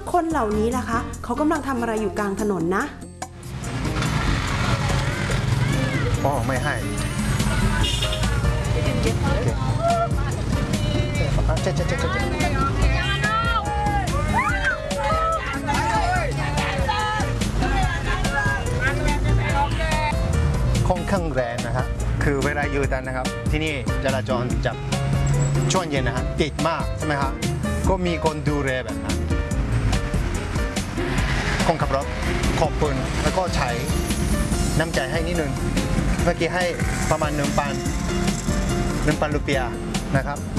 คนเหล่านี้ล่ะคะเขากำลังทำอะไรอยู่กลางถนนนะอ๋อไม่ให้ค่อนข้างแรงนะฮะคือเวลาอยู่กันนะครับที่นี่จราจรจะช่วงเย็นนะฮะติดมากใช่ไหมครับก็มีคนดูแลแบบนั้นคนขับรถขอบคุณแล้วก็ใช้น้ำใจให้นิดนึงเมื่อกี้ให้ประมาณ1,000 รูเปียนะครับ